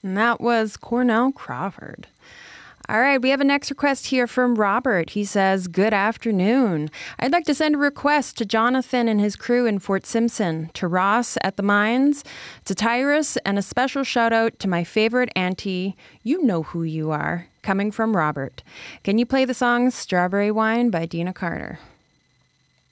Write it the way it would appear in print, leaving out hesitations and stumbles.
And that was Cornell Crawford. All right, we have a next request here from Robert. He says, good afternoon. I'd like to send a request to Jonathan and his crew in Fort Simpson, to Ross at the mines, to Tyrus, and a special shout out to my favorite auntie, you know who you are, coming from Robert. Can you play the song Strawberry Wine by Dina Carter?